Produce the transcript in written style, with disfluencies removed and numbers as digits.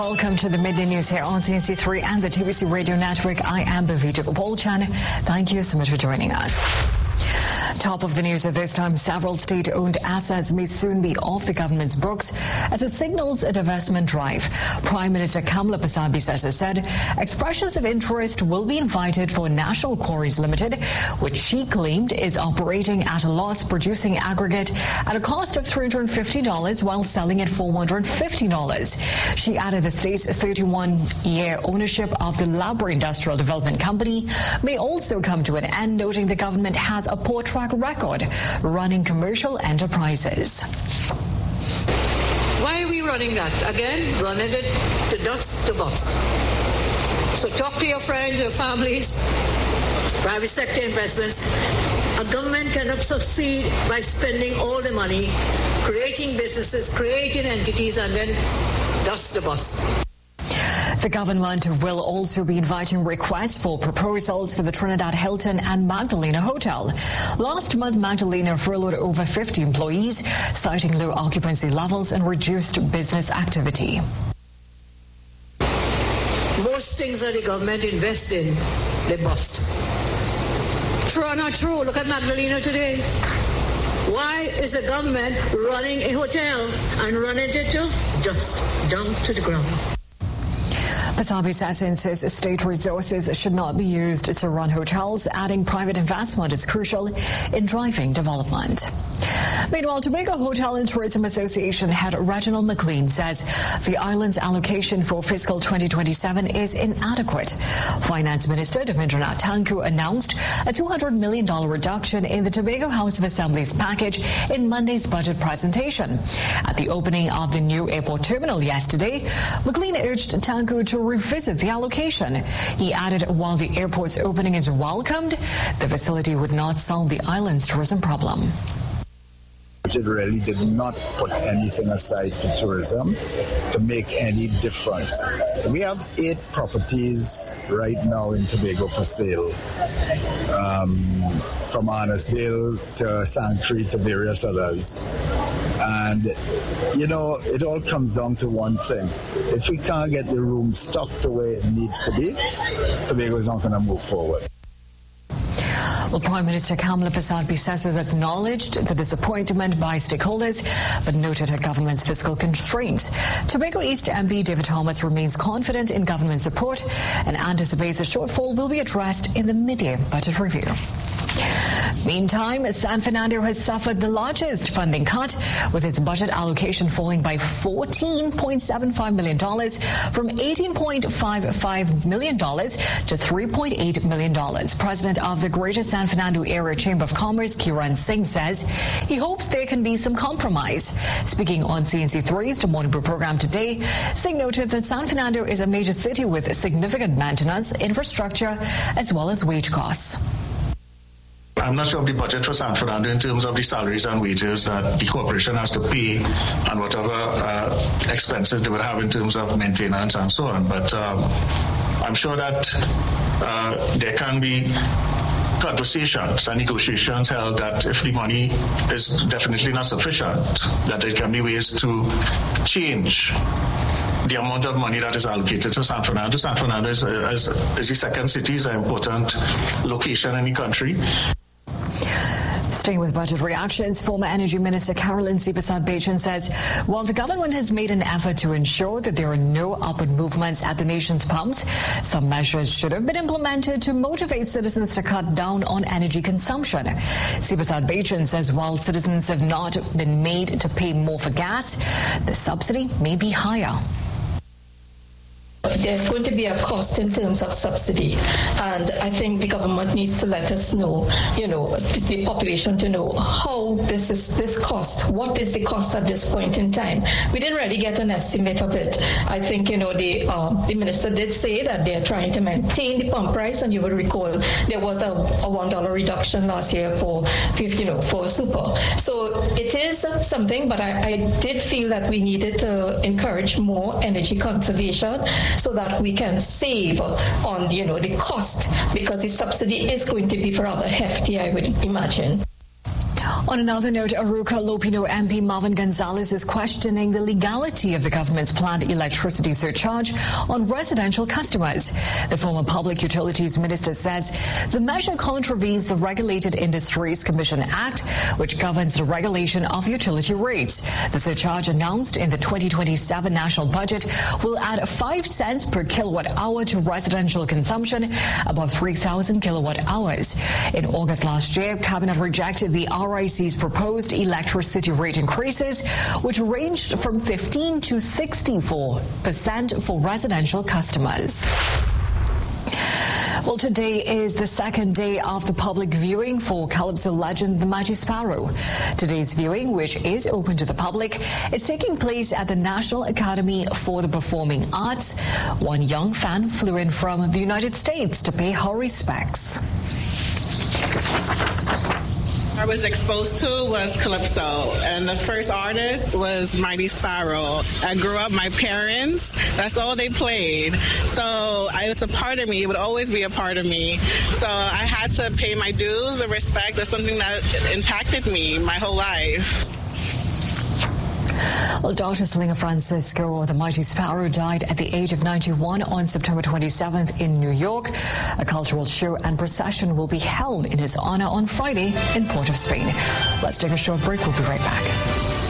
Welcome to the Midday News here on CNC3 and the TVC Radio Network. I am Bhavita Gopalchan. Thank you so much for joining us. Top of the news at this time, several state-owned assets may soon be off the government's books as it signals a divestment drive. Prime Minister Kamla Persad-Bissessar said expressions of interest will be invited for National Quarries Limited, which she claimed is operating at a loss, producing aggregate at a cost of $350 while selling at $450. She added the state's 31-year ownership of the Labra Industrial Development Company may also come to an end, noting the government has a poor track record running commercial enterprises. Why are we running that? Again, running it to dust to bust. So talk to your friends, your families, private sector investments. A government cannot succeed by spending all the money, creating businesses, creating entities, and then dust to bust. The government will also be inviting requests for proposals for the Trinidad Hilton and Magdalena Hotel. Last month, Magdalena furloughed over 50 employees, citing low occupancy levels and reduced business activity. Most things that the government invests in, they bust. True or not true? Look at Magdalena today. Why is the government running a hotel and running it to dust down to the ground? Persad-Bissessar says state resources should not be used to run hotels, adding private investment is crucial in driving development. Meanwhile, Tobago Hotel and Tourism Association head Reginald McLean says the island's allocation for fiscal 2027 is inadequate. Finance Minister Devendranath Tanku announced a $200 million reduction in the Tobago House of Assembly's package in Monday's budget presentation. At the opening of the new airport terminal yesterday, McLean urged Tanku to revisit the allocation. He added while the airport's opening is welcomed, the facility would not solve the island's tourism problem. It really did not put anything aside for tourism to make any difference. We have 8 properties right now in Tobago for sale, from Arnesville to Sanctuary to various others. And, you know, it all comes down to one thing. If we can't get the room stocked the way it needs to be, Tobago is not going to move forward. Well, Prime Minister Kamla Persad-Bissessar acknowledged the disappointment by stakeholders, but noted her government's fiscal constraints. Tobago East MP David Thomas remains confident in government support and anticipates the shortfall will be addressed in the mid-year budget review. Meantime, San Fernando has suffered the largest funding cut, with its budget allocation falling by $14.75 million from $18.55 million to $3.8 million. President of the Greater San Fernando Area Chamber of Commerce, Kiran Singh, says he hopes there can be some compromise. Speaking on CNC3's The Morning Brew program today, Singh noted that San Fernando is a major city with significant maintenance, infrastructure, as well as wage costs. I'm not sure of the budget for San Fernando in terms of the salaries and wages that the corporation has to pay and whatever expenses they would have in terms of maintenance and so on. But I'm sure that there can be conversations and negotiations held that if the money is definitely not sufficient, that there can be ways to change the amount of money that is allocated to San Fernando. San Fernando is the second city, is an important location in the country. Staying with budget reactions, former Energy Minister Carolyn C. Persad-Bachin says while the government has made an effort to ensure that there are no upward movements at the nation's pumps, some measures should have been implemented to motivate citizens to cut down on energy consumption. C. Persad-Bachin says while citizens have not been made to pay more for gas, the subsidy may be higher. There's going to be a cost in terms of subsidy, and I think the government needs to let us know, the population to know how this cost. What is the cost at this point in time? We didn't really get an estimate of it. I think the minister did say that they're trying to maintain the pump price, and you will recall there was a $1 reduction last year for super. So it is something, but I did feel that we needed to encourage more energy conservation, so that we can save on, the cost, because the subsidy is going to be rather hefty, I would imagine. On another note, Arouca Lopino MP Marvin Gonzalez is questioning the legality of the government's planned electricity surcharge on residential customers. The former Public Utilities Minister says the measure contravenes the Regulated Industries Commission Act, which governs the regulation of utility rates. The surcharge announced in the 2027 national budget will add 5 cents per kilowatt hour to residential consumption above 3,000 kilowatt hours. In August last year, Cabinet rejected the RIC's proposed electricity rate increases, which ranged from 15 to 64% for residential customers. Well, today is the second day of the public viewing for Calypso legend The Mighty Sparrow. Today's viewing, which is open to the public, is taking place at the National Academy for the Performing Arts. One young fan flew in from the United States to pay her respects. I was exposed to was Calypso, and the first artist was Mighty Sparrow. I grew up, my parents, that's all they played. So it's a part of me, it would always be a part of me. So I had to pay my dues and respect. That's something that impacted me my whole life. Well, Dr. Slinger Francisco, the Mighty Sparrow, died at the age of 91 on September 27th in New York. A cultural show and procession will be held in his honor on Friday in Port of Spain. Let's take a short break. We'll be right back.